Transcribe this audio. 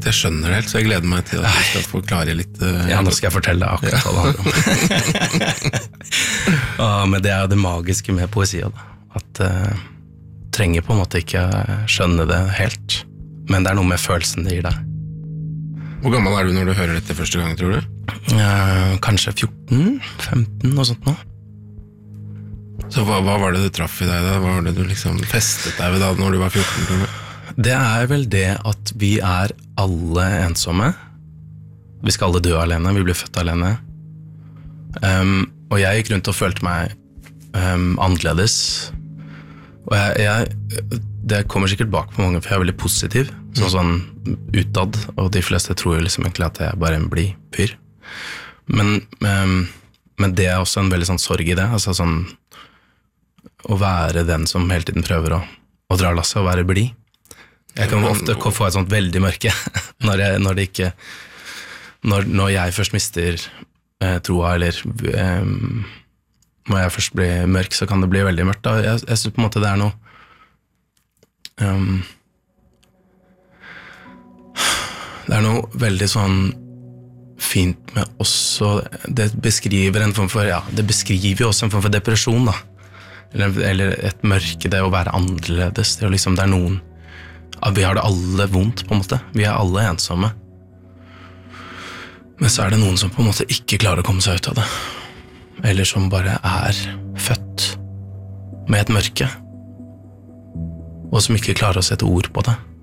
jeg skjønner det helt, så jeg gleder meg til at du skal forklare litt. Ja, nå skal jeg fortelle deg akkurat hva det handler om. Men det jo det magiske med poesia, da. At trenger på en måte ikke skjønne det helt, men det noe med følelsen det gir deg. Hvor gammel du når du hører dette første gang, tror du? Kanskje 14-15, noe sånt nå. Så hva var det du traff i deg da? Hva var det du liksom festet deg ved da når du var 14, tror du? Det vel det at vi alle ensomme. Vi skal alle dø alene, vi blir født alene. Og jeg gikk rundt og følte meg annerledes. Og det kommer sikkert bak på mange, for jeg veldig positiv, sånn utad, og de fleste tror jo liksom egentlig at jeg bare en blid fyr. Men det også en veldig sånn sorg i det, altså sånn å være den som hele tiden prøver å dra lasset og være blid. Jeg kan ofte få et sånt veldig mørke når jeg først mister troa, eller når jeg først blir mørk, så kan det bli veldig mørkt. Jeg synes på en måte det noe det noe veldig sånn fint med også, det beskriver en form for, det beskriver jo også en form for depresjon, da. Eller et mørke, det å være annerledes, det liksom, det noen, vi har det alle vondt på en måte, vi alle ensomme, men så det noen som på en måte ikke klarer å komme seg ut av det, eller som bare født med et mørke, og som ikke klarer å sette ord på det.